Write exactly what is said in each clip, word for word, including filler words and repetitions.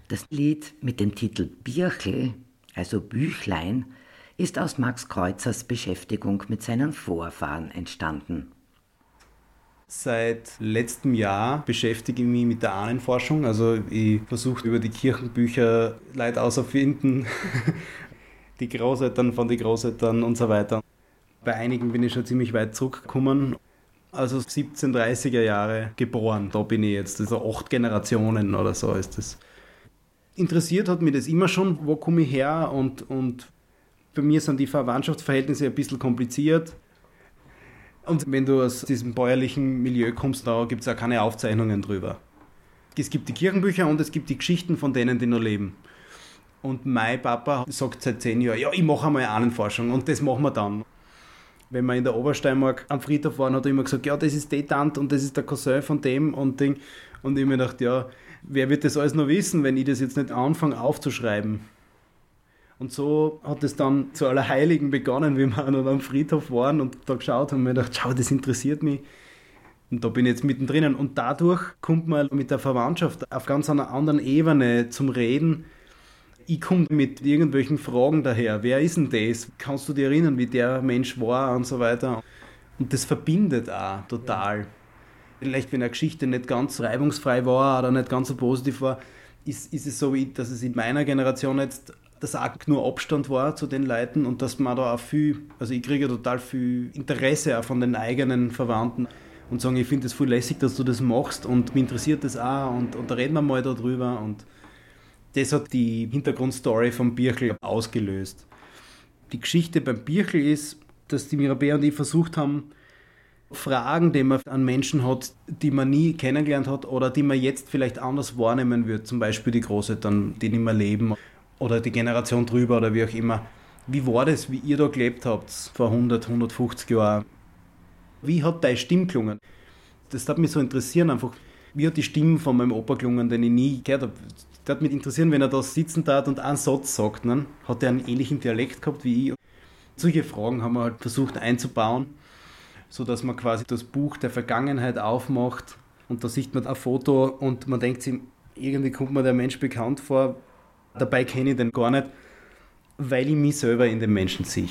Das Lied mit dem Titel Birchel, also Büchlein, ist aus Max Kreuzers Beschäftigung mit seinen Vorfahren entstanden. Seit letztem Jahr beschäftige ich mich mit der Ahnenforschung. Also ich versuche über die Kirchenbücher Leute auszufinden, die Großeltern von den Großeltern und so weiter. Bei einigen bin ich schon ziemlich weit zurückgekommen. Also siebzehnhundertdreißiger Jahre geboren, da bin ich jetzt. Also acht Generationen oder so ist das. Interessiert hat mich das immer schon, wo komme ich her, und, und bei mir sind die Verwandtschaftsverhältnisse ein bisschen kompliziert. Und wenn du aus diesem bäuerlichen Milieu kommst, da gibt es auch keine Aufzeichnungen drüber. Es gibt die Kirchenbücher und es gibt die Geschichten von denen, die noch leben. Und mein Papa sagt seit zehn Jahren, ja, ich mache einmal Ahnenforschung und das machen wir dann. Wenn wir in der Obersteiermark am Friedhof waren, hat er immer gesagt, ja, das ist die Tante und das ist der Cousin von dem und Ding. Und ich mir gedacht, ja, wer wird das alles noch wissen, wenn ich das jetzt nicht anfange aufzuschreiben? Und so hat es dann zu Allerheiligen begonnen, wie wir noch am Friedhof waren und da geschaut haben und mir gedacht, schau, das interessiert mich. Und da bin ich jetzt mittendrin. Und dadurch kommt man mit der Verwandtschaft auf ganz einer anderen Ebene zum Reden. Ich komme mit irgendwelchen Fragen daher. Wer ist denn das? Kannst du dich erinnern, wie der Mensch war und so weiter? Und das verbindet auch total. Vielleicht, wenn eine Geschichte nicht ganz reibungsfrei war oder nicht ganz so positiv war, ist, ist es so, dass es in meiner Generation jetzt dass auch nur Abstand war zu den Leuten und dass man da auch viel, also ich kriege total viel Interesse auch von den eigenen Verwandten und sagen, ich finde es voll lässig, dass du das machst und mich interessiert das auch und, und da reden wir mal darüber, und das hat die Hintergrundstory vom Birchel ausgelöst. Die Geschichte beim Birchel ist, dass die Mirabea und ich versucht haben, Fragen, die man an Menschen hat, die man nie kennengelernt hat oder die man jetzt vielleicht anders wahrnehmen wird, zum Beispiel die Großeltern, die nicht mehr leben, oder die Generation drüber oder wie auch immer. Wie war das, wie ihr da gelebt habt vor hundert, hundertfünfzig Jahren? Wie hat deine Stimme gelungen? Das hat mich so interessieren einfach. Wie hat die Stimme von meinem Opa gelungen, den ich nie gehört habe? Das hat mich interessieren, wenn er da sitzen tat und einen Satz sagt. Ne? Hat er einen ähnlichen Dialekt gehabt wie ich? Solche Fragen haben wir halt versucht einzubauen, sodass man quasi das Buch der Vergangenheit aufmacht und da sieht man ein Foto und man denkt sich, irgendwie kommt mir der Mensch bekannt vor. Dabei kenne ich den gar nicht, weil ich mich selber in den Menschen sehe.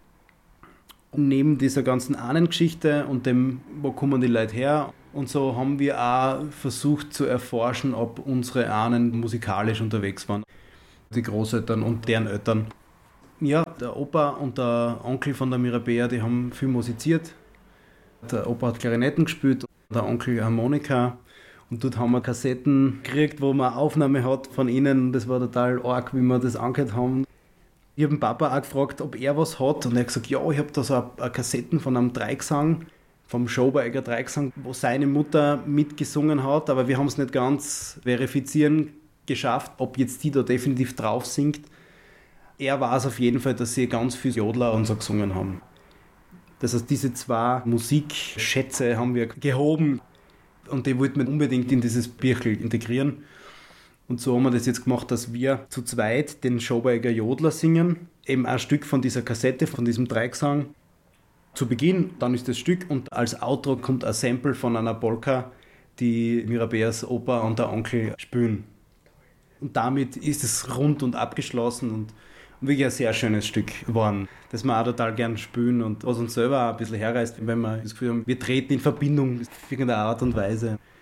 Und neben dieser ganzen Ahnengeschichte und dem, wo kommen die Leute her, und so haben wir auch versucht zu erforschen, ob unsere Ahnen musikalisch unterwegs waren. Die Großeltern und deren Eltern. Ja, der Opa und der Onkel von der Mirabea, die haben viel musiziert. Der Opa hat Klarinetten gespielt, der Onkel Harmonika. Und dort haben wir Kassetten gekriegt, wo man eine Aufnahme hat von ihnen. Das war total arg, wie wir das angehört haben. Ich habe den Papa auch gefragt, ob er was hat. Und er hat gesagt, ja, ich habe da so eine Kassetten von einem Dreigesang, vom Schoberegger Dreigesang, wo seine Mutter mitgesungen hat. Aber wir haben es nicht ganz verifizieren geschafft, ob jetzt die da definitiv drauf singt. Er weiß auf jeden Fall, dass sie ganz viel Jodler und so gesungen haben. Das heißt, diese zwei Musikschätze haben wir gehoben. Und die wollten wir unbedingt in dieses Birchel integrieren. Und so haben wir das jetzt gemacht, dass wir zu zweit den Schoberegger Jodler singen. Eben ein Stück von dieser Kassette, von diesem Dreigesang. Zu Beginn, dann ist das Stück und als Outro kommt ein Sample von einer Polka, die Mirabeas Opa und der Onkel spielen. Und damit ist es rund und abgeschlossen und wirklich ein sehr schönes Stück geworden, das wir auch total gern spielen und was uns selber auch ein bisschen herreißt, wenn wir das Gefühl haben, wir treten in Verbindung auf irgendeine Art und Weise.